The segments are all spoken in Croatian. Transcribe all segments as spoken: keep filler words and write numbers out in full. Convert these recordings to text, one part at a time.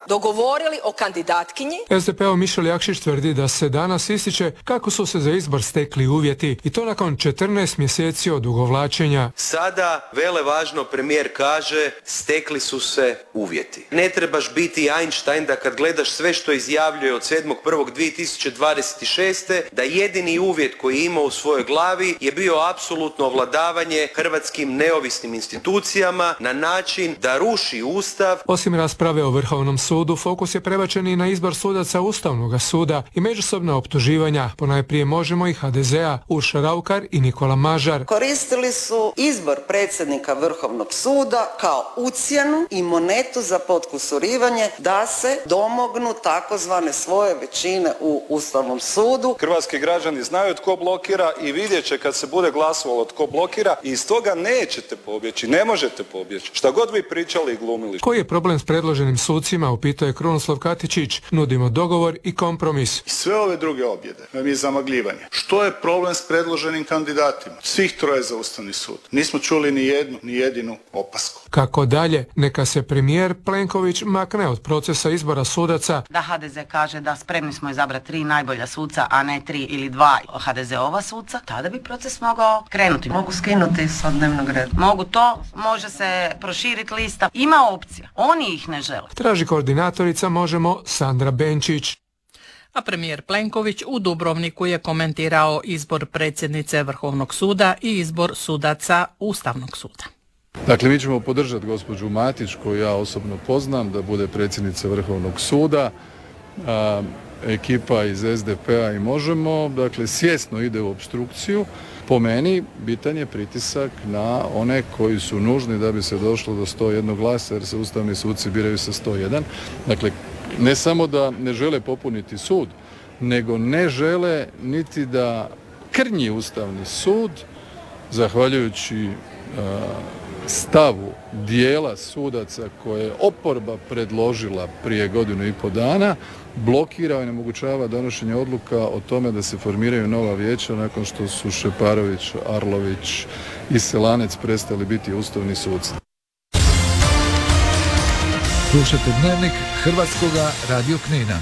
dogovorili o kandidatkinji. S D P-ov Mišel Jakšić tvrdi da se danas ističe kako su se za izbor stekli uvjeti i to nakon četrnaest mjeseci od odugovlačenja. Sada vele važno premijer kaže stekli su se uvjeti. Ne trebaš biti Einstein da kad gledaš sve što izjavljuje od sedmog prvog dvije tisuće dvadeset šeste da jedini uvjet koji je imao u svojoj glavi je bio apsolutno ovladavanje hrvatskim neovisnim institucijama na način da ruši Ustav. Osim rasprave o Vrhovnom sudu, fokus je prebačen i na izbor sudaca Ustavnog suda i međusobna optuživanja, ponajprije Možemo i ha de zea, Urša Raukar i Nikola Mažar. Koristili su izbor predsjednika Vrhovnog suda kao ucjenu i monetu za potkusurivanje da se domognu takozvane svoje većine u Ustavnom sudu. Hrvatski građani znaju tko blokira i vidjet će kad se bude glasovalo tko blokira i iz toga nećete pobjeći, ne možete pobjeći. Šta god vi pričali i glumili. Koji je problem s predloženim sucima, upitao je Krunoslav Katičić. Nudimo dogovor i kompromis. I sve ove druge objede nam je zamagljivanje. Što je problem s predloženim kandidatima? Svih troje za Ustavni sud. Nismo čuli ni jednu, ni jedinu opasku. Kako dalje? Neka se premijer Plenković makne od procesa izbora sudaca. Da ha de ze kaže da spremni smo izabrati tri najbolja suca, a ne tri ili dva ha de zeova suca, tada bi proces mogao krenuti. Mogu skinuti sa dnevnog reda. Mogu to, može se proširiti lista. Ima opcija. Oni ih ne žele. Traži koordinatorica Možemo Sandra Benčić. A premijer Plenković u Dubrovniku je komentirao izbor predsjednice Vrhovnog suda i izbor sudaca Ustavnog suda. Dakle, mi ćemo podržati gospođu Matić, koju ja osobno poznam, da bude predsjednica Vrhovnog suda. A, ekipa iz es de pe-a i Možemo, dakle, svjesno ide u opstrukciju. Po meni, bitan je pritisak na one koji su nužni da bi se došlo do sto jedan glasa, jer se ustavni suci biraju sa sto jedan. Dakle, ne samo da ne žele popuniti sud, nego ne žele niti da krnji Ustavni sud, zahvaljujući uh, stavu dijela sudaca koje je oporba predložila prije godinu i pol dana, blokira i onemogućava donošenje odluka o tome da se formiraju nova vijeća nakon što su Šeparović, Arlović i Selanec prestali biti ustavni suci. Slušajte Dnevnik Hrvatskoga radio Knina.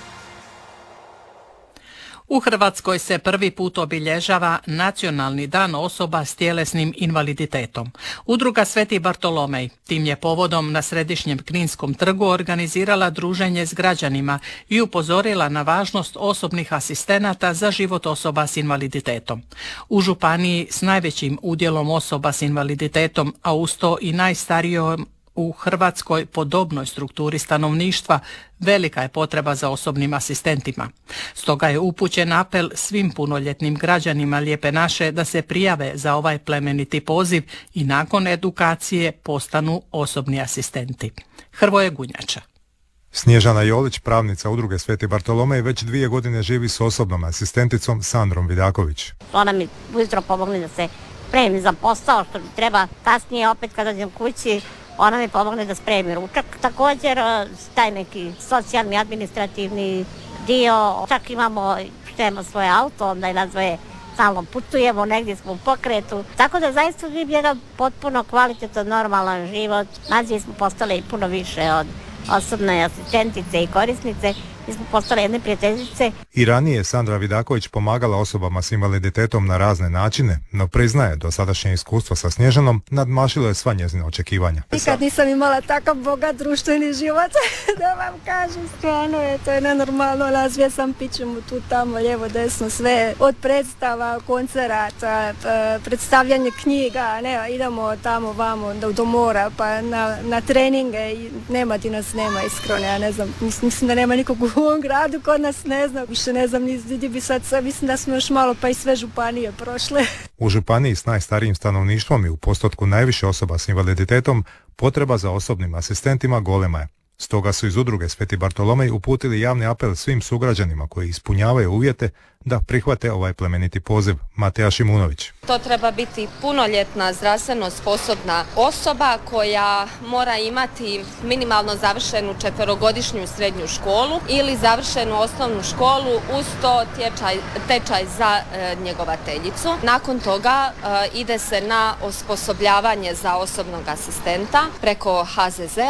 U Hrvatskoj se prvi put obilježava Nacionalni dan osoba s tjelesnim invaliditetom. Udruga Sveti Bartolomej tim je povodom na Središnjem Kninskom trgu organizirala druženje s građanima i upozorila na važnost osobnih asistenata za život osoba s invaliditetom. U županiji s najvećim udjelom osoba s invaliditetom, a uz to i najstarijom u Hrvatskoj po dobnoj strukturi stanovništva, velika je potreba za osobnim asistentima. Stoga je upućen apel svim punoljetnim građanima Lijepe naše da se prijave za ovaj plemeniti poziv i nakon edukacije postanu osobni asistenti. Hrvoje Gunjača. Snježana Jolić, pravnica udruge Sveti Bartolomej, već dvije godine živi s osobnom asistenticom Sandrom Vidaković. Ona mi ujutro pomogne da se spremim za posao, što mi treba kasnije opet kada dođem kući. Ona mi pomogne da spremi ručak. Također, taj neki socijalni, administrativni dio. Čak imamo, što ima svoje auto, onda i nazvoje stalno putujemo, negdje smo u pokretu. Tako da zaista živim jedan potpuno kvalitetan, normalan život. Nazije smo postale i puno više od osobne asistentice i korisnice. Mi smo postale jedne prijateljice. I ranije Sandra Vidaković pomagala osobama s invaliditetom na razne načine, no priznaje dosadašnje iskustvo sa Snježanom nadmašilo je sva njezina očekivanja. Nikad nisam imala takav bogat društveni život, da vam kažem, stvarno je, to je nenormalno, nazvije sam pićemo tu, tamo, lijevo, desno, sve, od predstava, koncerata, predstavljanje knjiga, ne, idemo tamo, vamo, do, do mora, pa na, na treninge, i nema ti nas, nema iskreno, ja ne znam, mislim da nema nikog u ovom gradu, kod nas ne znam, više ne znam, gdje bi sad, mislim da smo još malo pa i sve županije prošle. U županiji s najstarijim stanovništvom i u postotku najviše osoba s invaliditetom potreba za osobnim asistentima golema je. Stoga su iz udruge Sveti Bartolomej uputili javni apel svim sugrađanima koji ispunjavaju uvjete da prihvate ovaj plemeniti poziv. Mateja Šimunović. To treba biti punoljetna, zdravstveno sposobna osoba koja mora imati minimalno završenu četverogodišnju srednju školu ili završenu osnovnu školu uz to tečaj, tečaj za e, njegovateljicu. Nakon toga e, ide se na osposobljavanje za osobnog asistenta preko ha ze zea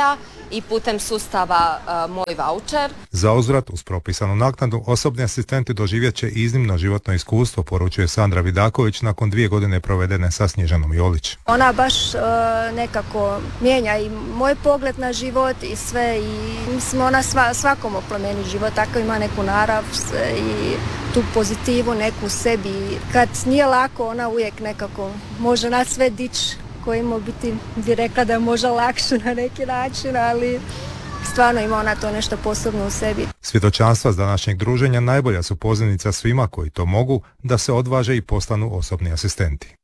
i putem sustava Moj vaučer. Za uzvrat, uz propisanu naknadu, osobni asistenti doživjet će iznimno životno iskustvo, poručuje Sandra Vidaković nakon dvije godine provedene sa Snježanom Jolić. Ona baš uh, nekako mijenja i moj pogled na život i sve i mislim ona sva, svakom oplemeni život, tako ima neku narav i tu pozitivu neku u sebi. Kad nije lako, ona uvijek nekako može nas sve dići, kojima biti bi rekla da je možda lakše na neki način, ali stvarno ima ona to nešto posebno u sebi. Svjedočanstva s današnjeg druženja najbolja su pozivnica svima koji to mogu da se odvaže i postanu osobni asistenti.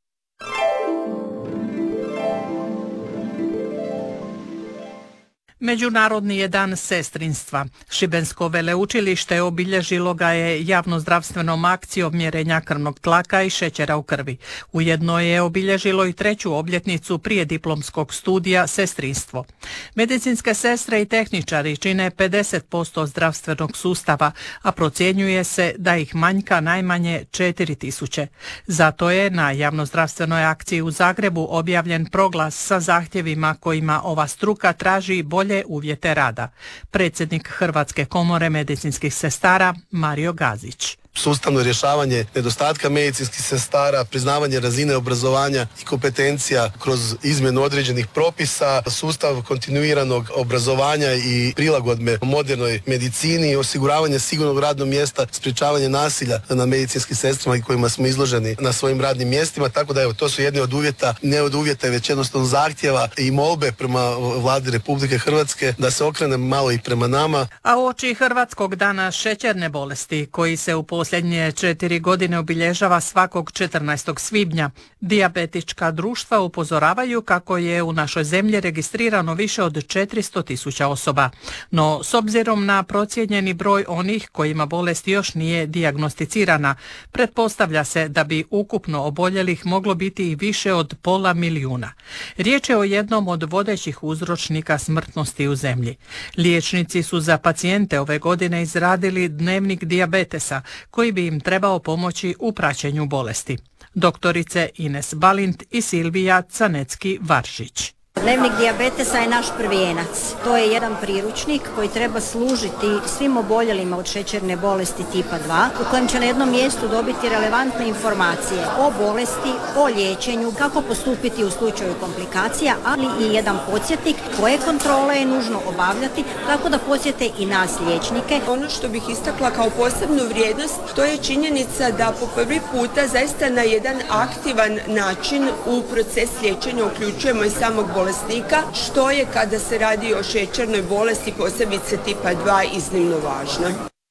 Međunarodni je dan sestrinstva. Šibensko veleučilište obilježilo ga je javnozdravstvenom akcijom mjerenja krvnog tlaka i šećera u krvi. Ujedno je obilježilo i treću obljetnicu prije diplomskog studija sestrinstvo. Medicinske sestre i tehničari čine pedeset posto zdravstvenog sustava, a procjenjuje se da ih manjka najmanje četiri tisuće. Zato je na javnozdravstvenoj akciji u Zagrebu objavljen proglas sa zahtjevima kojima ova struka traži bolje uvjete rada. Predsjednik Hrvatske komore medicinskih sestara Mario Gazić. Sustavno rješavanje nedostatka medicinskih sestara, priznavanje razine obrazovanja i kompetencija kroz izmjenu određenih propisa, sustav kontinuiranog obrazovanja i prilagodbe modernoj medicini, osiguravanje sigurnog radnog mjesta, sprječavanje nasilja nad medicinskim sestrama i kojima smo izloženi na svojim radnim mjestima, tako da evo, to su jedni od uvjeta, ne od uvjeta, već jednostavno zahtjeva i molbe prema Vladi Republike Hrvatske da se okrene malo i prema nama. A uoči Hrvatskog dana šećerne bolesti, koji se u posljednje četiri godine obilježava svakog četrnaestog svibnja, dijabetička društva upozoravaju kako je u našoj zemlji registrirano više od četiristo tisuća osoba. No, s obzirom na procijenjeni broj onih kojima bolest još nije dijagnosticirana, pretpostavlja se da bi ukupno oboljelih moglo biti i više od pola milijuna. Riječ je o jednom od vodećih uzročnika smrtnosti u zemlji. Liječnici su za pacijente ove godine izradili dnevnik dijabetesa, koji bi im trebao pomoći u praćenju bolesti. Doktorice Ines Balint i Silvija Canecki-Varšić. Dnevnik dijabetesa je naš prvijenac. To je jedan priručnik koji treba služiti svim oboljelima od šećerne bolesti tipa dva, u kojem će na jednom mjestu dobiti relevantne informacije o bolesti, o liječenju, kako postupiti u slučaju komplikacija, ali i jedan podsjetnik koje kontrole je nužno obavljati, tako da podsjete i nas liječnike. Ono što bih istakla kao posebnu vrijednost, to je činjenica da po prvi puta zaista na jedan aktivan način u proces liječenja uključujemo i samog bolesnika, što je kada se radi o šećernoj bolesti, posebice tipa dva, iznimno važno.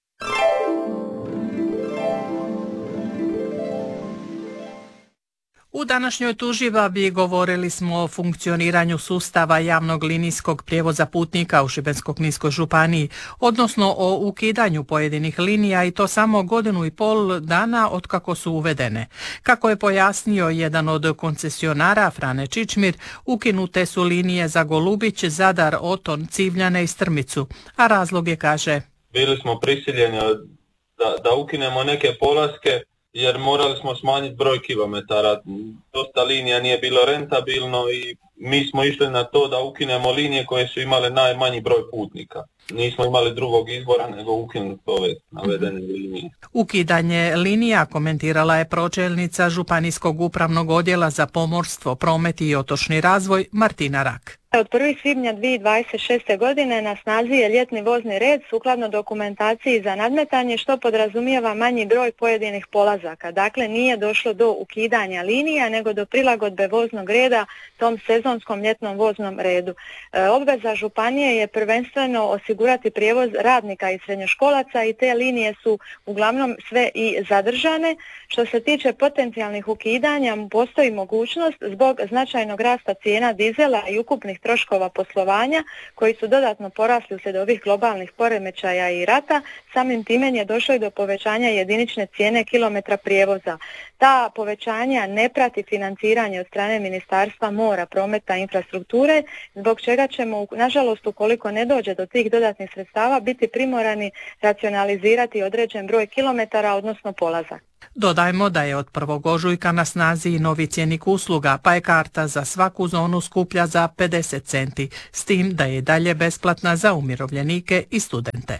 U današnjoj tužibabi govorili smo o funkcioniranju sustava javnog linijskog prijevoza putnika u Šibensko-kninskoj županiji, odnosno o ukidanju pojedinih linija i to samo godinu i pol dana otkako su uvedene. Kako je pojasnio jedan od koncesionara, Frane Čičmir, ukinute su linije za Golubić, Zadar, Oton, Civljane i Strmicu, a razlog je, kaže, bili smo prisiljeni da, da ukinemo neke polaske jer morali smo smanjiti broj kilometara. Dosta linija nije bilo rentabilno i mi smo išli na to da ukinemo linije koje su imale najmanji broj putnika. Nismo imali drugog izbora nego ukinuti ove navedene linije. Ukidanje linija komentirala je pročelnica Županijskog upravnog odjela za pomorstvo, promet i otočni razvoj Martina Rak. Od prvog svibnja dvije tisuće dvadeset šeste. godine na snazi je ljetni vozni red sukladno dokumentaciji za nadmetanje, što podrazumijeva manji broj pojedinih polazaka. Dakle, nije došlo do ukidanja linija, nego do prilagodbe voznog reda tom sezonskom ljetnom voznom redu. E, obveza županije je prvenstveno osigurati prijevoz radnika i srednjoškolaca i te linije su uglavnom sve i zadržane. Što se tiče potencijalnih ukidanja, postoji mogućnost zbog značajnog rasta cijena dizela i ukupnih troškova poslovanja koji su dodatno porasli uslijed ovih globalnih poremećaja i rata. Samim time je došlo i do povećanja jedinične cijene kilometra prijevoza. Ta povećanja ne prati financiranje od strane Ministarstva mora, prometa i infrastrukture, zbog čega ćemo, nažalost, ukoliko ne dođe do tih dodatnih sredstava, biti primorani racionalizirati određen broj kilometara, odnosno polazak. Dodajmo da je od prvog ožujka na snazi i novi cjenik usluga, pa je karta za svaku zonu skuplja za pedeset centi, s tim da je i dalje besplatna za umirovljenike i studente.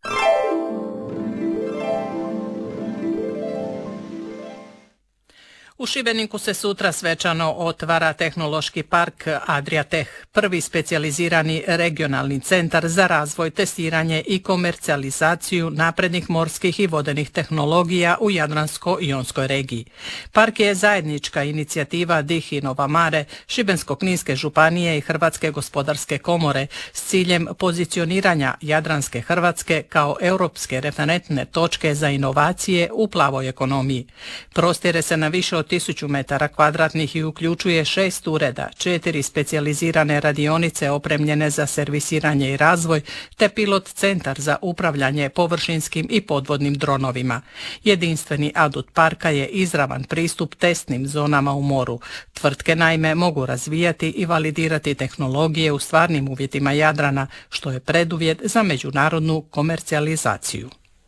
U Šibeniku se sutra svečano otvara tehnološki park Adriatech, prvi specijalizirani regionalni centar za razvoj, testiranje i komercijalizaciju naprednih morskih i vodenih tehnologija u Jadransko-jonskoj regiji. Park je zajednička inicijativa D I H I Nova Mare, Šibensko-kninske županije i Hrvatske gospodarske komore s ciljem pozicioniranja Jadranske Hrvatske kao europske referentne točke za inovacije u plavoj ekonomiji. Prostire se na više od tisuću metara kvadratnih i uključuje šest ureda, četiri specijalizirane radionice opremljene za servisiranje i razvoj, te pilot centar za upravljanje površinskim i podvodnim dronovima. Jedinstveni adut parka je izravan pristup testnim zonama u moru. Tvrtke naime mogu razvijati i validirati tehnologije u stvarnim uvjetima Jadrana, što je preduvjet za međunarodnu komercijalizaciju.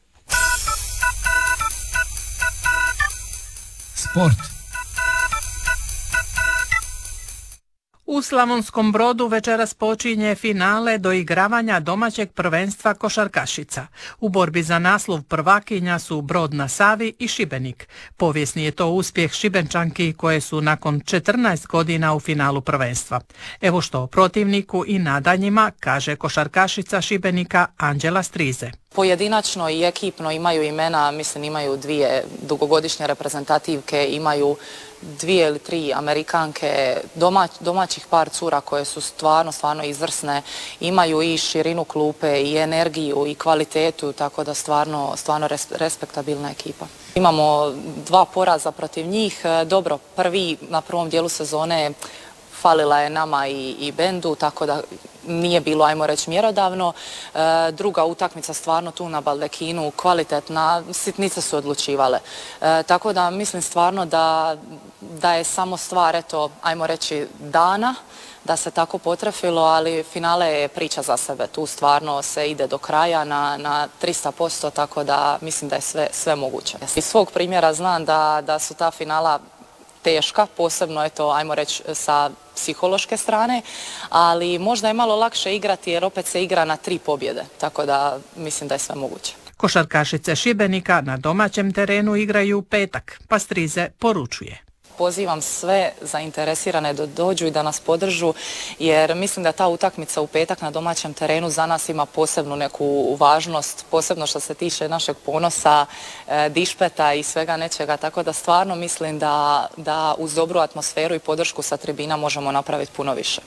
Sport. U Slavonskom Brodu večeras počinje finale doigravanja domaćeg prvenstva košarkašica. U borbi za naslov prvakinja su Brod na Savi i Šibenik. Povijesni je to uspjeh Šibenčanki koje su nakon četrnaest godina u finalu prvenstva. Evo što o protivniku i nadanjima kaže košarkašica Šibenika Anđela Strize. Pojedinačno i ekipno imaju imena, mislim imaju dvije dugogodišnje reprezentativke, imaju dvije ili tri Amerikanke, domać, domaćih par cura koje su stvarno, stvarno izvrsne, imaju i širinu klupe i energiju i kvalitetu, tako da stvarno, stvarno res, respektabilna ekipa. Imamo dva poraza protiv njih, dobro, prvi na prvom dijelu sezone falila je nama i, i bendu, tako da nije bilo, ajmo reći, mjerodavno. E, druga utakmica stvarno tu na Baldekinu, kvalitetna, sitnice su odlučivale. E, tako da mislim stvarno da, da je samo stvar, eto, ajmo reći, dana, da se tako potrefilo, ali finale je priča za sebe. Tu stvarno se ide do kraja na, na tristo posto, tako da mislim da je sve, sve moguće. Iz svog primjera znam da, da su ta finala teška, posebno, eto, ajmo reći, sa psihološke strane, ali možda je malo lakše igrati jer opet se igra na tri pobjede, tako da mislim da je sve moguće. Košarkašice Šibenika na domaćem terenu igraju petak, pa Strize poručuje. Pozivam sve zainteresirane da dođu i da nas podržu, jer mislim da ta utakmica u petak na domaćem terenu za nas ima posebnu neku važnost, posebno što se tiče našeg ponosa, e, dišpeta i svega nečega, tako da stvarno mislim da, da uz dobru atmosferu i podršku sa tribina možemo napraviti puno više.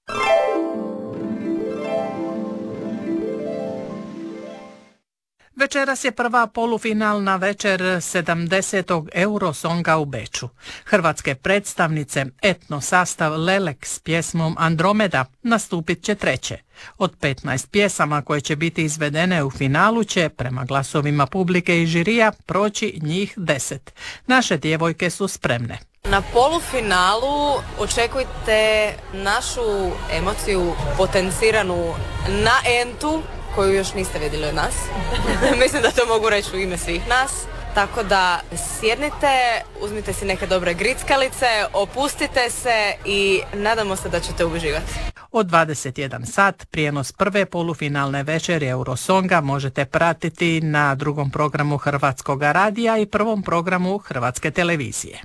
Večeras je prva polufinalna večer sedamdesetog Eurosonga u Beču. Hrvatske predstavnice etno sastav Lelek s pjesmom Andromeda nastupit će treće. Od petnaest pjesama koje će biti izvedene u finalu će, prema glasovima publike i žirija, proći njih deset. Naše djevojke su spremne. Na polufinalu očekujte našu emociju potenciranu na entu, koju još niste vidjeli od nas. Mislim da to mogu reći u ime svih nas. Tako da sjednite, uzmite si neke dobre grickalice, opustite se i nadamo se da ćete uživati. Od dvadeset jedan sat prijenos prve polufinalne večeri Eurosonga možete pratiti na drugom programu Hrvatskog radija i prvom programu Hrvatske televizije.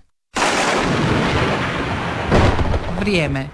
Vrijeme.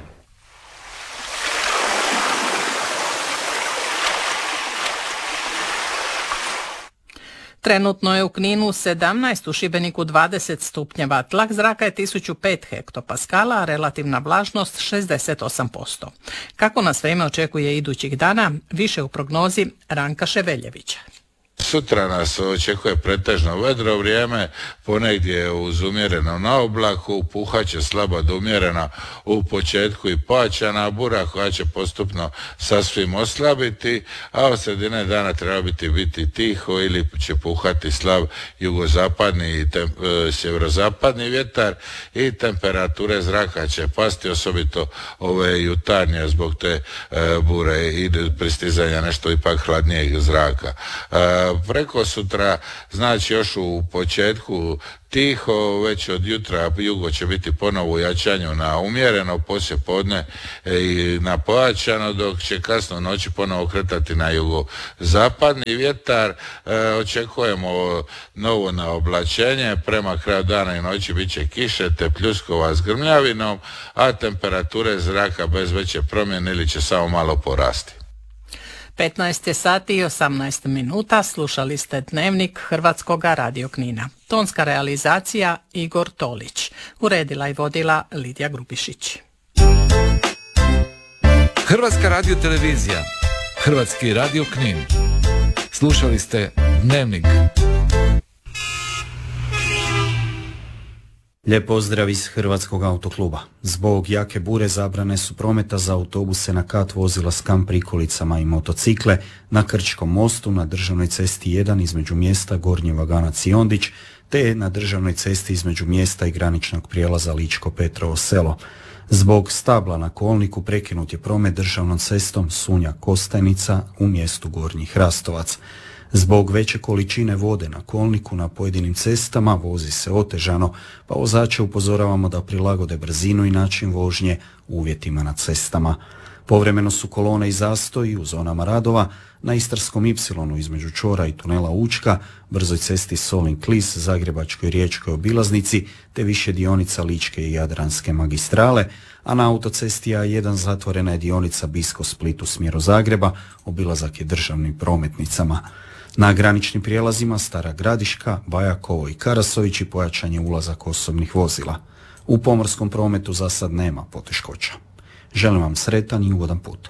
Trenutno je u Kninu sedamnaest, u Šibeniku dvadeset stupnjeva, tlak zraka je tisuću pet hektopaskala, a relativna vlažnost šezdeset osam posto. Kako nas vrijeme očekuje idućih dana, više u prognozi Ranka Ševeljevića. Sutra nas očekuje pretežno vedro vrijeme, ponegdje uz umjereno na oblaku, puhaće slabo do umjerena u početku i paćana bura koja će postupno sasvim oslabiti, a od sredine dana treba biti biti tiho ili će puhati slab jugozapadni i tem, e, sjeverozapadni vjetar i temperature zraka će pasti, osobito ove jutarnje zbog te e, bure i pristizanja nešto ipak hladnijeg zraka. E, preko sutra, znači još u početku tiho, već od jutra jugo će biti ponovo u jačanju na umjereno, poslije podne i na pojačano, dok će kasno noći ponovo kretati na jugozapadni vjetar. E, očekujemo novo naoblačenje, prema kraju dana i noći bit će kiše te pljuskova s grmljavinom, a temperature zraka bez veće promjene ili će samo malo porasti. petnaest je sati i osamnaest minuta, slušali ste Dnevnik Hrvatskoga radio Knina. Tonska realizacija Igor Tolić. Uredila i vodila Lidija Grubišić. Hrvatska radio televizija, Hrvatski radio Knin. Slušali ste Dnevnik. Lijep pozdrav iz Hrvatskog autokluba. Zbog jake bure zabrane su prometa za autobuse na kat vozila s kamp prikolicama i motocikle na Krčkom mostu, na državnoj cesti jedan između mjesta Gornji Vaganac i Ondić, te na državnoj cesti između mjesta i graničnog prijelaza Ličko Petrovo selo. Zbog stabla na kolniku prekinut je promet državnom cestom Sunja-Kostajnica u mjestu Gornji Hrastovac. Zbog veće količine vode na kolniku na pojedinim cestama vozi se otežano, pa vozače upozoravamo da prilagode brzinu i način vožnje uvjetima na cestama. Povremeno su kolone i zastoji u zonama radova na Istarskom ipsilonu između čvora i tunela Učka, brzoj cesti Solin-Klis, Zagrebačkoj riječkoj obilaznici, te više dionica Ličke i Jadranske magistrale, a na autocesti A jedan zatvorena je dionica Bisko-Split u smjeru Zagreba, obilazak je državnim prometnicama. Na graničnim prijelazima Stara Gradiška, Bajakovo i Karasovići pojačan je ulazak osobnih vozila. U pomorskom prometu za sad nema poteškoća. Želim vam sretan i ugodan put.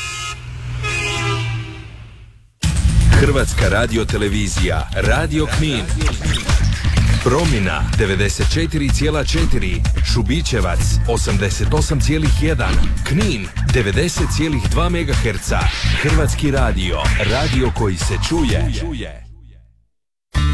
Hrvatska radio televizija, Radio Knin. Promjena devedeset četiri zarez četiri, Šubićevac osamdeset osam zarez jedan, Knin devedeset zarez dva megaherca. Hrvatski radio, radio koji se čuje.